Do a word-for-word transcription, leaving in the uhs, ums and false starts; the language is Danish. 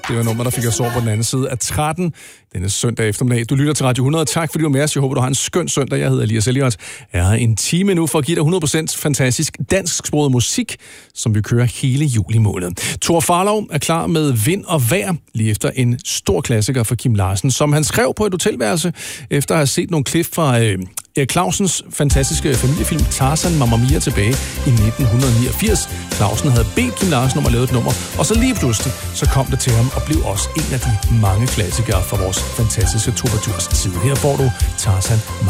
Det var nummer, der fik os over på den anden side af tretten denne søndag eftermiddag. Du lytter til Radio hundrede. Tak fordi du er med os. Jeg håber, du har en skøn søndag. Jeg hedder Elias Elliot. Jeg har en time nu for at give dig hundrede procent fantastisk dansksproget musik, som vi kører hele juli måned. Thor Farlov er klar med Vind og Vejr, lige efter en stor klassiker for Kim Larsen, som han skrev på et hotelværelse, efter at have set nogle klip fra øh, Erik Clausens fantastiske familiefilm Tarzan Mamma Mia tilbage i nitten niogfirs. Clausen havde bedt Kim Larsen om at lave et nummer, og så lige pludselig, så kom det til ham og blev også en af de mange klassikere fra vores fantastiske troubadours side. Her får du Tarzan Mamma